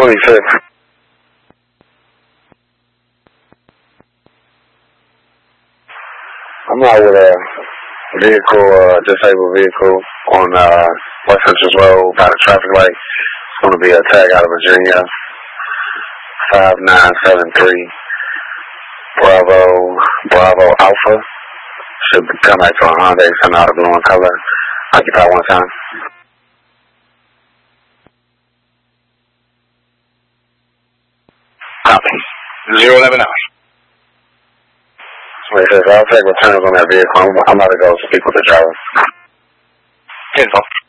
26. I'm out with a vehicle, disabled vehicle on West Central Road by the traffic light. It's going to be a tag out of Virginia, 5973 Bravo Alpha. Should come back to a Hyundai Sonata blue in color. Occupy 1 time. Copy. 011 hours. Wait, says I'll take returns on that vehicle. I'm about to go speak with the driver. Info.